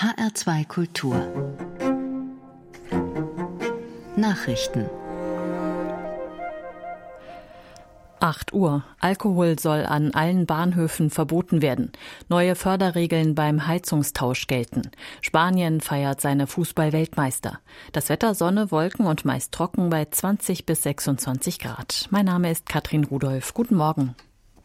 HR2 Kultur Nachrichten 8 Uhr. Alkohol soll an allen Bahnhöfen verboten werden. Neue Förderregeln beim Heizungstausch gelten. Spanien feiert seine Fußball-Weltmeister. Das Wetter Sonne, Wolken und meist trocken bei 20 bis 26 Grad. Mein Name ist Katrin Rudolph. Guten Morgen.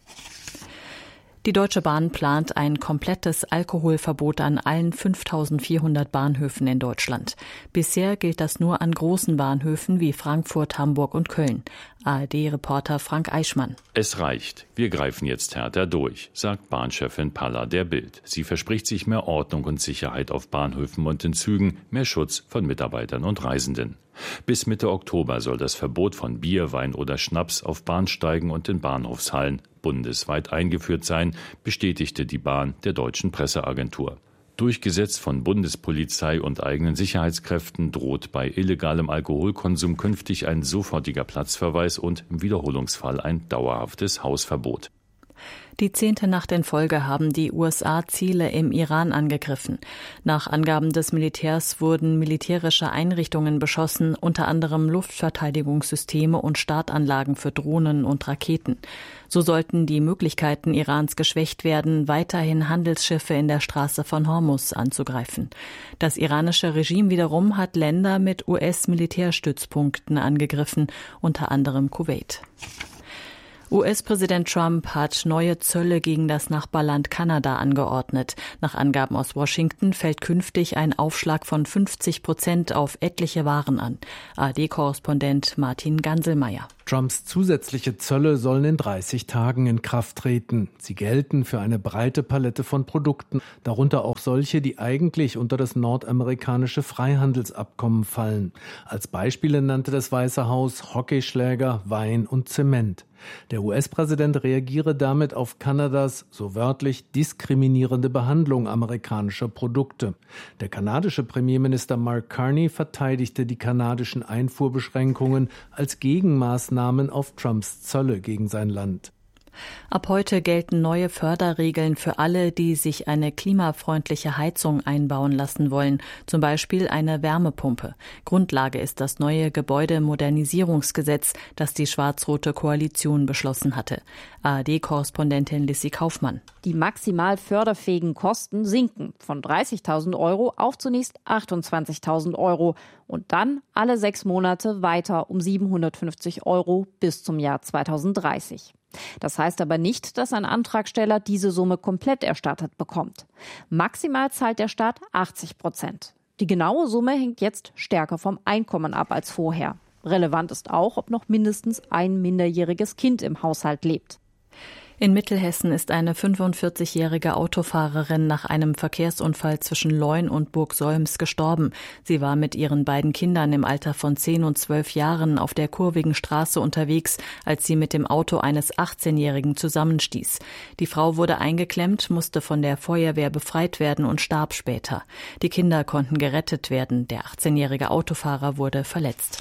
Die Deutsche Bahn plant ein komplettes Alkoholverbot an allen 5.400 Bahnhöfen in Deutschland. Bisher gilt das nur an großen Bahnhöfen wie Frankfurt, Hamburg und Köln. ARD-Reporter Frank Eichmann. Es reicht. Wir greifen jetzt härter durch, sagt Bahnchefin Palla der Bild. Sie verspricht sich mehr Ordnung und Sicherheit auf Bahnhöfen und in Zügen, mehr Schutz von Mitarbeitern und Reisenden. Bis Mitte Oktober soll das Verbot von Bier, Wein oder Schnaps auf Bahnsteigen und in Bahnhofshallen bundesweit eingeführt sein, bestätigte die Bahn der Deutschen Presseagentur. Durchgesetzt von Bundespolizei und eigenen Sicherheitskräften droht bei illegalem Alkoholkonsum künftig ein sofortiger Platzverweis und im Wiederholungsfall ein dauerhaftes Hausverbot. Die 10. Nacht in Folge haben die USA Ziele im Iran angegriffen. Nach Angaben des Militärs wurden militärische Einrichtungen beschossen, unter anderem Luftverteidigungssysteme und Startanlagen für Drohnen und Raketen. So sollten die Möglichkeiten Irans geschwächt werden, weiterhin Handelsschiffe in der Straße von Hormuz anzugreifen. Das iranische Regime wiederum hat Länder mit US-Militärstützpunkten angegriffen, unter anderem Kuwait. US-Präsident Trump hat neue Zölle gegen das Nachbarland Kanada angeordnet. Nach Angaben aus Washington fällt künftig ein Aufschlag von 50% auf etliche Waren an. ARD-Korrespondent Martin Ganselmeier. Trumps zusätzliche Zölle sollen in 30 Tagen in Kraft treten. Sie gelten für eine breite Palette von Produkten, darunter auch solche, die eigentlich unter das nordamerikanische Freihandelsabkommen fallen. Als Beispiele nannte das Weiße Haus Hockeyschläger, Wein und Zement. Der US-Präsident reagiere damit auf Kanadas, so wörtlich, diskriminierende Behandlung amerikanischer Produkte. Der kanadische Premierminister Mark Carney verteidigte die kanadischen Einfuhrbeschränkungen als Gegenmaßnahmen auf Trumps Zölle gegen sein Land. Ab heute gelten neue Förderregeln für alle, die sich eine klimafreundliche Heizung einbauen lassen wollen, zum Beispiel eine Wärmepumpe. Grundlage ist das neue Gebäudemodernisierungsgesetz, das die schwarz-rote Koalition beschlossen hatte. ARD-Korrespondentin Lissy Kaufmann. Die maximal förderfähigen Kosten sinken von 30.000 € auf zunächst 28.000 € und dann alle 6 Monate weiter um 750 € bis zum Jahr 2030. Das heißt aber nicht, dass ein Antragsteller diese Summe komplett erstattet bekommt. Maximal zahlt der Staat 80%. Die genaue Summe hängt jetzt stärker vom Einkommen ab als vorher. Relevant ist auch, ob noch mindestens ein minderjähriges Kind im Haushalt lebt. In Mittelhessen ist eine 45-jährige Autofahrerin nach einem Verkehrsunfall zwischen Leun und Burgsolms gestorben. Sie war mit ihren beiden Kindern im Alter von 10 und 12 Jahren auf der kurvigen Straße unterwegs, als sie mit dem Auto eines 18-Jährigen zusammenstieß. Die Frau wurde eingeklemmt, musste von der Feuerwehr befreit werden und starb später. Die Kinder konnten gerettet werden. Der 18-jährige Autofahrer wurde verletzt.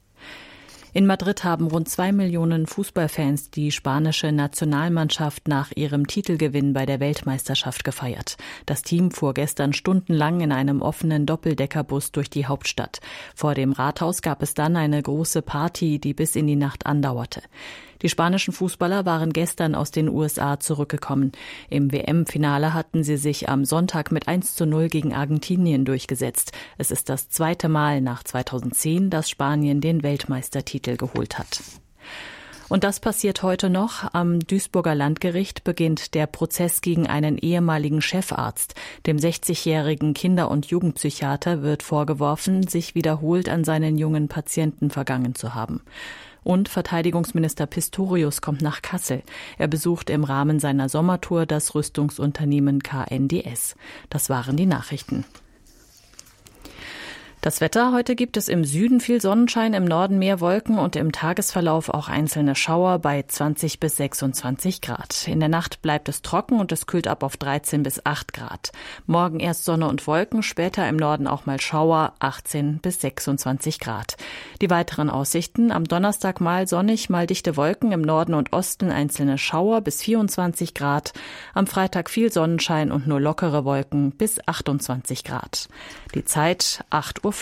In Madrid haben rund 2 Millionen Fußballfans die spanische Nationalmannschaft nach ihrem Titelgewinn bei der Weltmeisterschaft gefeiert. Das Team fuhr gestern stundenlang in einem offenen Doppeldeckerbus durch die Hauptstadt. Vor dem Rathaus gab es dann eine große Party, die bis in die Nacht andauerte. Die spanischen Fußballer waren gestern aus den USA zurückgekommen. Im WM-Finale hatten sie sich am Sonntag mit 1:0 gegen Argentinien durchgesetzt. Es ist das 2. Mal nach 2010, dass Spanien den Weltmeistertitel geholt hat. Und das passiert heute noch. Am Duisburger Landgericht beginnt der Prozess gegen einen ehemaligen Chefarzt. Dem 60-jährigen Kinder- und Jugendpsychiater wird vorgeworfen, sich wiederholt an seinen jungen Patienten vergangen zu haben. Und Verteidigungsminister Pistorius kommt nach Kassel. Er besucht im Rahmen seiner Sommertour das Rüstungsunternehmen KNDS. Das waren die Nachrichten. Das Wetter: Heute gibt es im Süden viel Sonnenschein, im Norden mehr Wolken und im Tagesverlauf auch einzelne Schauer bei 20 bis 26 Grad. In der Nacht bleibt es trocken und es kühlt ab auf 13 bis 8 Grad. Morgen erst Sonne und Wolken, später im Norden auch mal Schauer, 18 bis 26 Grad. Die weiteren Aussichten: am Donnerstag mal sonnig, mal dichte Wolken, im Norden und Osten einzelne Schauer bis 24 Grad. Am Freitag viel Sonnenschein und nur lockere Wolken bis 28 Grad. Die Zeit 8:05 Uhr.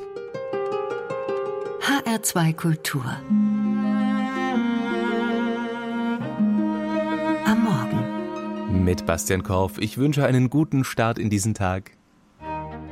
HR2 Kultur. Am Morgen. Mit Bastian Korf. Ich wünsche einen guten Start in diesen Tag.